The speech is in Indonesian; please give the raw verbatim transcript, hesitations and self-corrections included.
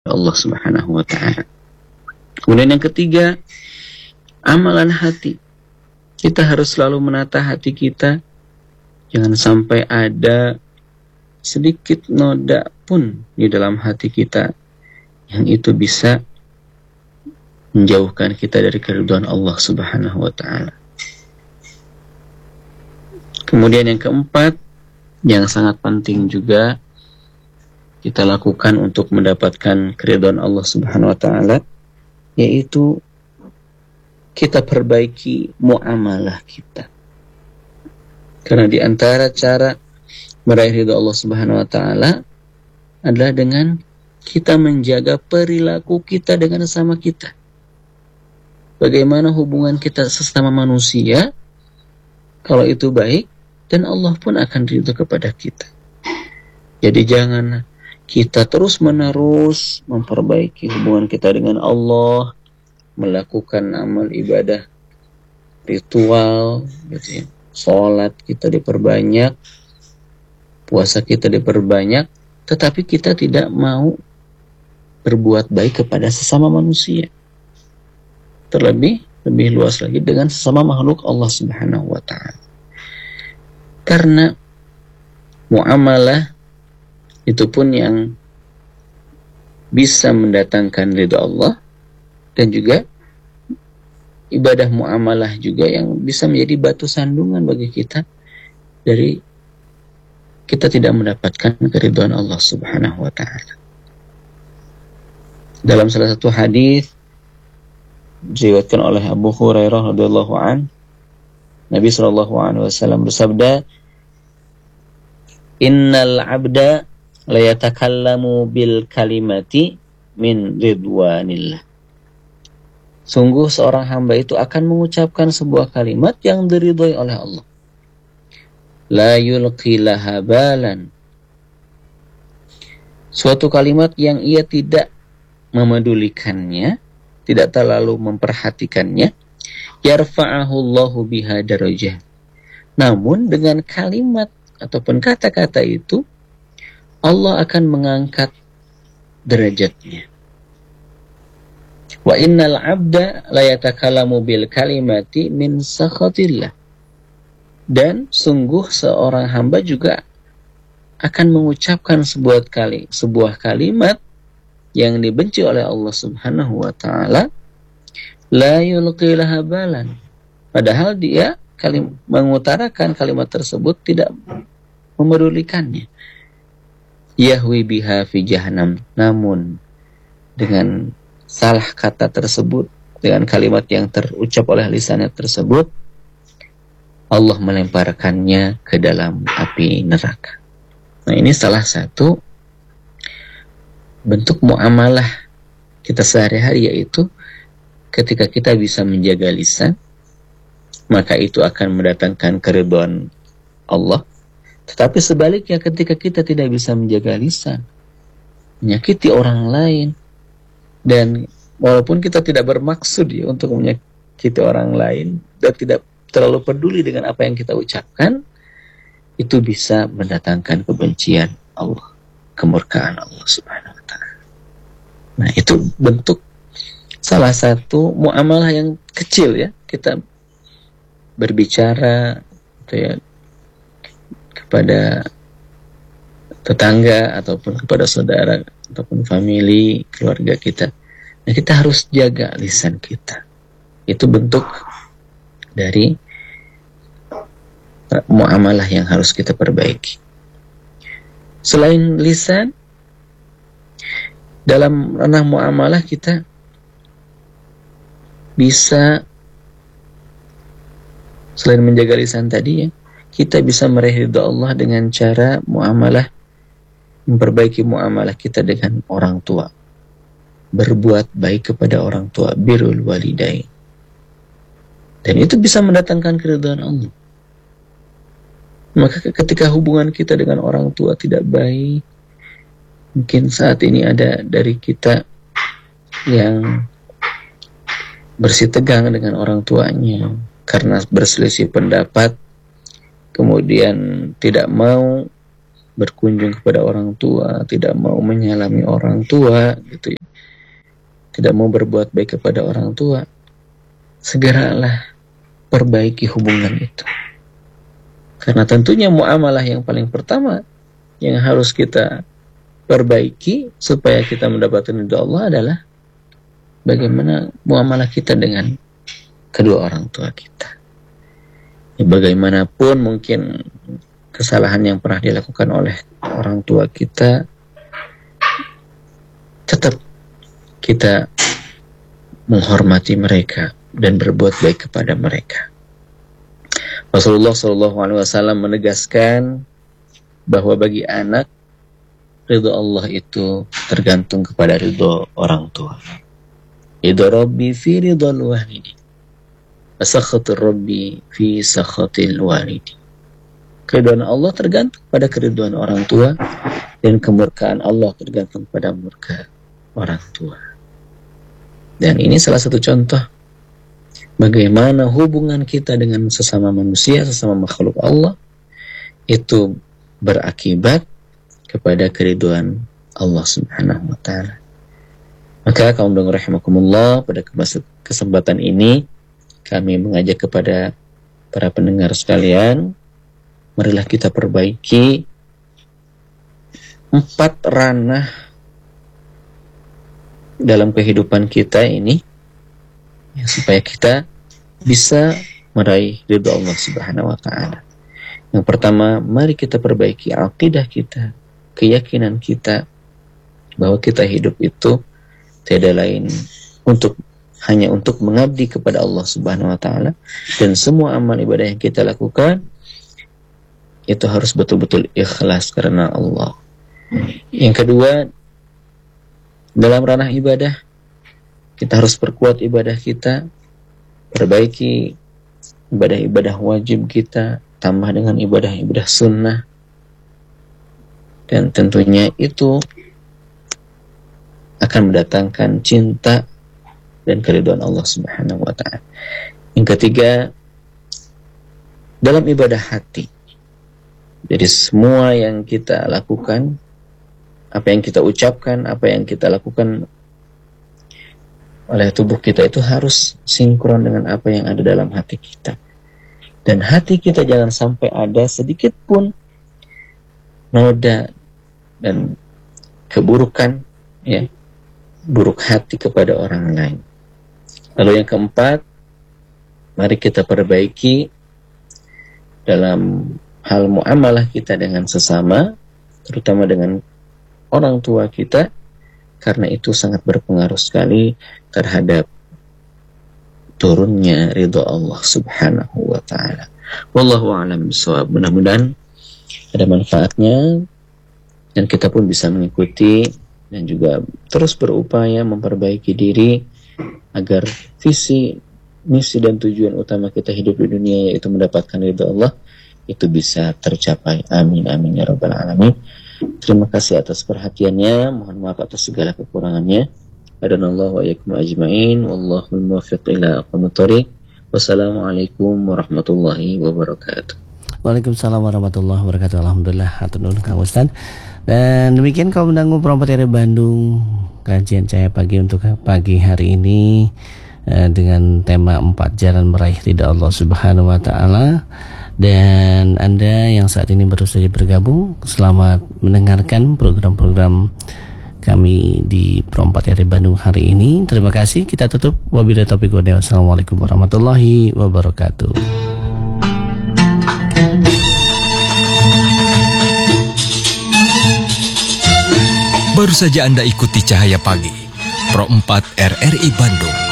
Allah Subhanahu wa ta'ala. Kemudian yang ketiga, amalan hati. Kita harus selalu menata hati kita. Jangan sampai ada sedikit noda pun di dalam hati kita yang itu bisa menjauhkan kita dari keridhaan Allah Subhanahu wa ta'ala. Kemudian yang keempat, yang sangat penting juga kita lakukan untuk mendapatkan keridhaan Allah Subhanahu wa ta'ala, yaitu kita perbaiki muamalah kita. Karena di antara cara meraih ridha Allah Subhanahu wa ta'ala adalah dengan kita menjaga perilaku kita dengan sesama kita. Bagaimana hubungan kita sesama manusia, kalau itu baik, dan Allah pun akan ridha kepada kita. Jadi jangan kita terus-menerus memperbaiki hubungan kita dengan Allah, melakukan amal ibadah, ritual, gitu ya. Sholat kita diperbanyak, puasa kita diperbanyak, tetapi kita tidak mau berbuat baik kepada sesama manusia. Terlebih, lebih luas lagi dengan sesama makhluk Allah Subhanahu wa ta'ala. Karena muamalah itu pun yang bisa mendatangkan ridha Allah, dan juga ibadah muamalah juga yang bisa menjadi batu sandungan bagi kita dari kita tidak mendapatkan keridhaan Allah Subhanahu wa ta'ala. Dalam salah satu hadis diriwayatkan oleh Abu Hurairah radhiyallahu an, Nabi sallallahu alaihi wasallam bersabda, "Innal 'abda la yatakallamu bil kalimati min ridwanillah." Sungguh seorang hamba itu akan mengucapkan sebuah kalimat yang diridhai oleh Allah. La yulqi laha balan. Suatu kalimat yang ia tidak memedulikannya, tidak terlalu memperhatikannya. Yarfa'ahu Allahu biha darajah. Namun dengan kalimat ataupun kata-kata itu, Allah akan mengangkat derajatnya. Wa innal 'abda la yatakallamu bil kalimati min sakhatillah. Dan sungguh seorang hamba juga akan mengucapkan sebuah kali sebuah kalimat yang dibenci oleh Allah Subhanahu wa ta'ala, la yulqi laha balan. Padahal dia kalim, mengutarakan kalimat tersebut tidak memedulikannya. Yahwi biha fi jahannam. Namun dengan salah kata tersebut, dengan kalimat yang terucap oleh lisannya tersebut, Allah melemparkannya ke dalam api neraka. Nah, ini salah satu bentuk muamalah kita sehari-hari, yaitu ketika kita bisa menjaga lisan, maka itu akan mendatangkan keridhaan Allah. Tetapi sebaliknya, ketika kita tidak bisa menjaga lisan, menyakiti orang lain, dan walaupun kita tidak bermaksud ya untuk menyakiti orang lain dan tidak terlalu peduli dengan apa yang kita ucapkan, itu bisa mendatangkan kebencian Allah, kemurkaan Allah Subhanahu wa ta'ala. Nah, itu bentuk salah satu muamalah yang kecil ya, kita berbicara gitu ya, kepada tetangga ataupun kepada saudara ataupun family, keluarga kita. Nah, kita harus jaga lisan kita. Itu bentuk dari muamalah yang harus kita perbaiki. Selain lisan, dalam ranah muamalah kita bisa, selain menjaga lisan tadi ya, kita bisa meraih ridha Allah dengan cara muamalah, memperbaiki muamalah kita dengan orang tua. Berbuat baik kepada orang tua, birrul walidain. Dan itu bisa mendatangkan keridhaan Allah. Maka ketika hubungan kita dengan orang tua tidak baik, mungkin saat ini ada dari kita yang bersitegang dengan orang tuanya karena berselisih pendapat, kemudian tidak mau berkunjung kepada orang tua, tidak mau menyalami orang tua, gitu ya, tidak mau berbuat baik kepada orang tua, segeralah perbaiki hubungan itu. Karena tentunya muamalah yang paling pertama yang harus kita perbaiki supaya kita mendapatkan ridha Allah adalah bagaimana muamalah kita dengan kedua orang tua kita. Ya, bagaimanapun mungkin kesalahan yang pernah dilakukan oleh orang tua kita, tetap kita menghormati mereka dan berbuat baik kepada mereka. Rasulullah shallallahu alaihi wasallam menegaskan bahwa bagi anak, ridho Allah itu tergantung kepada ridho orang tua. Ridho Rabbi fi ridhol walidi, sakhatul Rabbi fi sakhatil walidi. Keridhaan Allah tergantung pada keridhaan orang tua, dan kemurkaan Allah tergantung pada murka orang tua. Dan ini salah satu contoh bagaimana hubungan kita dengan sesama manusia, sesama makhluk Allah, itu berakibat kepada keridhaan Allah Subhanahu wa ta'ala. Maka kaum dengar rahimakumullah, pada kesempatan ini kami mengajak kepada para pendengar sekalian, marilah kita perbaiki empat ranah dalam kehidupan kita ini, ya, supaya kita bisa meraih ridha Allah Subhanahu wa ta'ala. Yang pertama, mari kita perbaiki akidah kita, keyakinan kita bahwa kita hidup itu tiada lain untuk hanya untuk mengabdi kepada Allah Subhanahu wa ta'ala, dan semua amal ibadah yang kita lakukan itu harus betul-betul ikhlas karena Allah. Yang kedua, dalam ranah ibadah kita harus perkuat ibadah kita, perbaiki ibadah-ibadah wajib kita, tambah dengan ibadah-ibadah sunnah, dan tentunya itu akan mendatangkan cinta dan keridhaan Allah Subhanahu wa ta'ala. Yang ketiga, dalam ibadah hati. Jadi semua yang kita lakukan, apa yang kita ucapkan, apa yang kita lakukan oleh tubuh kita itu harus sinkron dengan apa yang ada dalam hati kita. Dan hati kita jangan sampai ada sedikit pun noda dan keburukan, ya, buruk hati kepada orang lain. Lalu yang keempat, mari kita perbaiki dalam hal muamalah kita dengan sesama, terutama dengan orang tua kita, karena itu sangat berpengaruh sekali terhadap turunnya ridha Allah Subhanahu wa ta'ala. Wallahu a'lam bishawab. Mudah-mudahan ada manfaatnya dan kita pun bisa mengikuti dan juga terus berupaya memperbaiki diri agar visi, misi dan tujuan utama kita hidup di dunia, yaitu mendapatkan ridha Allah, itu bisa tercapai. Amin amin ya rabbal alamin. Terima kasih atas perhatiannya, mohon maaf atas segala kekurangannya. Hadanallahu wa iyyakum ajmain, wallahul muwaffiq ila aqwamit thoriq. Wassalamualaikum warahmatullahi wabarakatuh. Waalaikumsalam warahmatullahi wabarakatuh. Alhamdulillah, hatur nuhun Kang Ustaz. Dan demikian kaum pendengar Perompak R Bandung, kajian Cahaya Pagi untuk pagi hari ini eh, dengan tema empat jalan meraih ridha Allah Subhanahu wa ta'ala. Dan Anda yang saat ini baru saja bergabung, selamat mendengarkan program-program kami di Perompak R Bandung hari ini. Terima kasih, kita tutup. Wabillahi taufiq wal hidayah. Assalamualaikum warahmatullahi wabarakatuh. Baru saja Anda ikuti Cahaya Pagi Pro empat R R I Bandung